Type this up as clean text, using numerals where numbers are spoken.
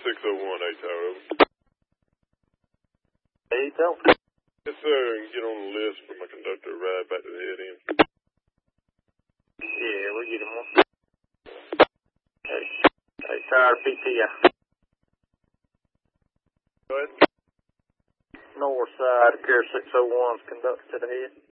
601 8 Tower. Hey, tell. Yes, sir. And get on the list for my conductor to ride back to the head end. Yeah, we'll get him one. Okay. Hey, Tower PTI. Go ahead. North side, Care 601's conductor to the head.